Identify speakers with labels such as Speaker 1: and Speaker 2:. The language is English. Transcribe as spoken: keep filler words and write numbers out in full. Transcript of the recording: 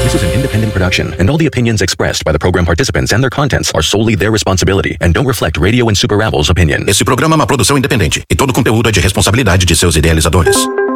Speaker 1: This is an independent production, and all the opinions expressed by the program participants and their contents are solely their responsibility and don't reflect Radio and Super Rebels opinion.
Speaker 2: Esse programa é uma produção independente e todo conteúdo é de responsabilidade de seus idealizadores.